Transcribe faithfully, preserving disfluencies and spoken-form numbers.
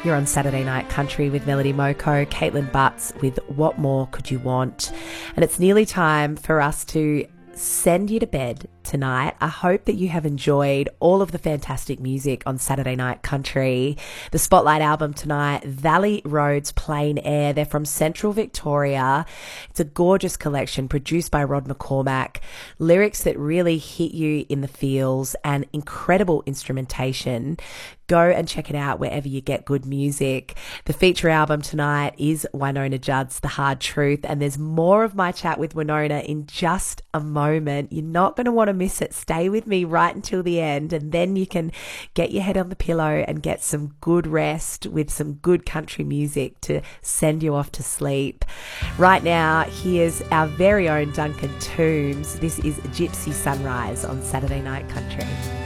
You're on Saturday Night Country with Melody Moko, Caitlin Butts with What More Could You Want? And it's nearly time for us to send you to bed tonight. I hope that you have enjoyed all of the fantastic music on Saturday Night Country. The Spotlight album tonight, Valley Roads Plain Air. They're from Central Victoria. It's a gorgeous collection produced by Rod McCormack. Lyrics that really hit you in the feels and incredible instrumentation. Go and check it out wherever you get good music. The feature album tonight is Wynonna Judd's The Hard Truth, and there's more of my chat with Wynonna in just a moment. You're not going to want to miss it. Stay with me right until the end, and then you can get your head on the pillow and get some good rest with some good country music to send you off to sleep. Right now, here's our very own Duncan Toombs. This is Gypsy Sunrise on Saturday Night Country.